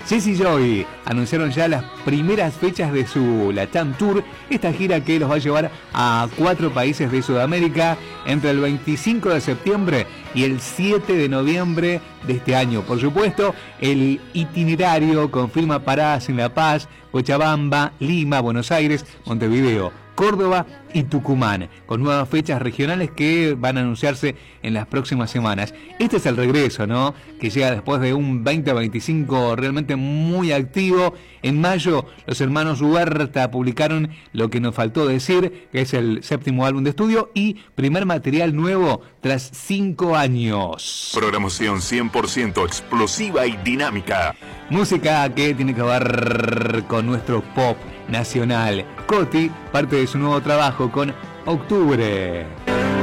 Jesse Joy anunciaron ya las primeras fechas de su Latam Tour, esta gira que los va a llevar a 4 países de Sudamérica entre el 25 de septiembre y el 7 de noviembre de este año. Por supuesto, el itinerario confirma paradas en La Paz, Cochabamba, Lima, Buenos Aires, Montevideo, Córdoba y Tucumán, con nuevas fechas regionales que van a anunciarse en las próximas semanas. Este es el regreso, ¿no?, que llega después de un 2025 realmente muy activo. En mayo, los hermanos Huerta publicaron Lo que nos faltó decir, que es el 7º álbum de estudio y primer material nuevo tras 5 años. Programación 100% explosiva y dinámica. Música que tiene que ver con nuestro pop nacional. Coti, parte de su nuevo trabajo con Octubre.